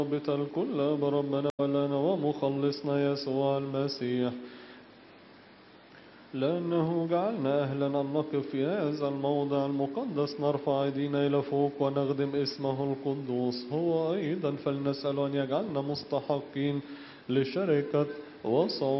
ضابط الكل بربنا ولنا ومخلصنا يسوع المسيح، لأنه جعلنا أهلا أن نقف في هذا الموضع المقدس نرفع أيدينا إلى فوق ونخدم اسمه القدوس. هو أيضا فلنسأل أن يجعلنا مستحقين لشركة وصوم